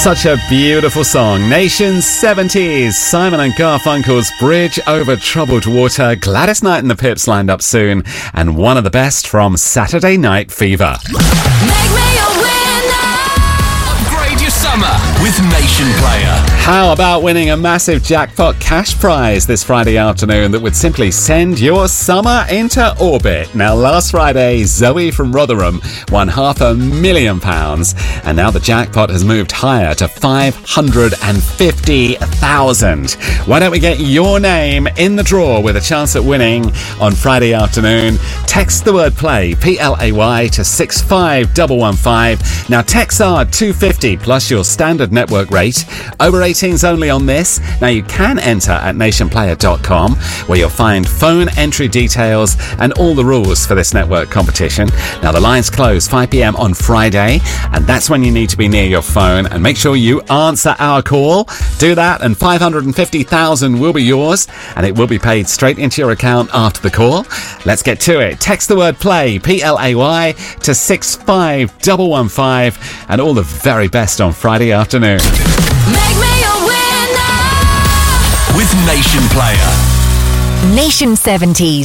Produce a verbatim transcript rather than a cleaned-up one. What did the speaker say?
Such a beautiful song. Nation's seventies. Simon and Garfunkel's Bridge Over Troubled Water. Gladys Knight and the Pips lined up soon. And one of the best from Saturday Night Fever. Make me a winner. Upgrade your summer with Nation Player. How about winning a massive jackpot cash prize this Friday afternoon that would simply send your summer into orbit? Now, last Friday, Zoe from Rotherham won half a million pounds, and now the jackpot has moved higher to five hundred fifty thousand. Why don't we get your name in the draw with a chance at winning on Friday afternoon? Text the word play, P L A Y, to six five one one five. Now, texts are two fifty plus your standard network rate. Over eighteens only on this. Now, you can enter at nation player dot com, where you'll find phone entry details and all the rules for this network competition. Now, the lines close five p.m. on Friday, and that's when you need to be near your phone, and make sure you answer our call. Do that, and five hundred fifty thousand will be yours, and it will be paid straight into your account after the call. Let's get to it. Text the word play, P L A Y, to six five one one five, and all the very best on Friday afternoon. Make me a winner. With Nation Player. Nation seventies.